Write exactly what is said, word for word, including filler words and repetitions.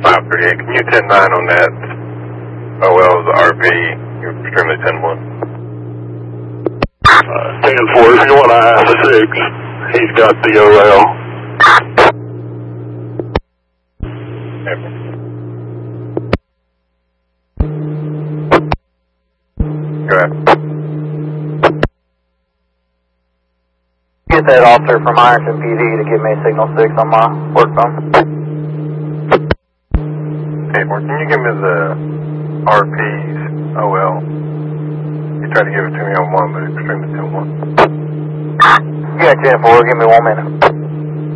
five thirty-eight, can you ten nine on that? O L's R P, you're extremely ten one. Uh, ten four, if you want to ask six, he's got the O L. Go ahead. Get that officer from Ironton P D to give me signal six on my work phone. Hey, Mark, can you give me the R P's O L? You tried to give it to me on one, but it's extremely ten one. Yeah, ten four, give me one minute.